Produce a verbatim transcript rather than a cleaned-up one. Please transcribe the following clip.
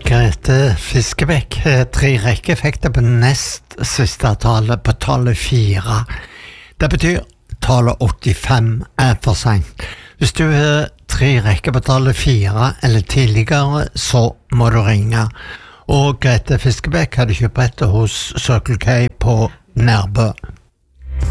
Grete Fiskebæk, tre rekkeeffekter på nest siste tallet på tallet fire. Det betyr tallet åttifem er for sent. Hvis du har tre rekker på tallet fire eller tidligere, så må du ringe. Og Grete Fiskebæk hadde kjøpt hos Circle K på Nærbø.